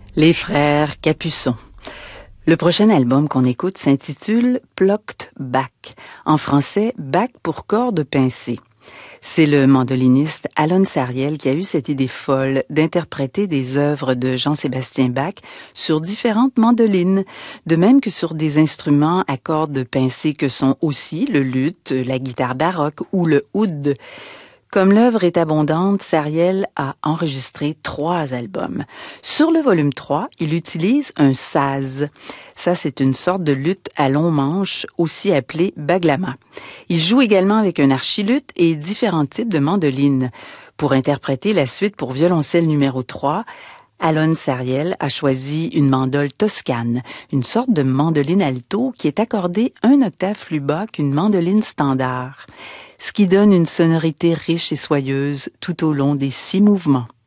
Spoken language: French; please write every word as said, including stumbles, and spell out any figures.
Les frères Capuçon. Le prochain album qu'on écoute s'intitule Plucked Back. En français, Back pour cordes pincées. C'est le mandoliniste Alon Sariel qui a eu cette idée folle d'interpréter des œuvres de Jean-Sébastien Bach sur différentes mandolines, de même que sur des instruments à cordes pincées que sont aussi le luth, la guitare baroque ou le oud. Comme l'œuvre est abondante, Sariel a enregistré trois albums. Sur le volume trois, il utilise un saz. Ça, c'est une sorte de luth à long manche, aussi appelée baglama. Il joue également avec un archiluth et différents types de mandolines. Pour interpréter la suite pour violoncelle numéro trois, Alon Sariel a choisi une mandole toscane, une sorte de mandoline alto qui est accordée un octave plus bas qu'une mandoline standard, ce qui donne une sonorité riche et soyeuse tout au long des six mouvements.